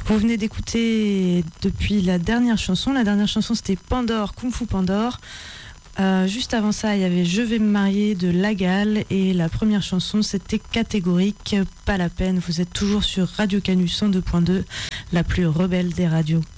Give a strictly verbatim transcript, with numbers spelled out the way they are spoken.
Vous venez d'écouter depuis la dernière chanson. La dernière chanson, c'était Pandore, Kung Fu Pandore. Euh, juste avant ça, il y avait Je vais me marier de Lagal. Et la première chanson, c'était Catégorique, pas la peine. Vous êtes toujours sur Radio Canu cent deux point deux, la plus rebelle des radios.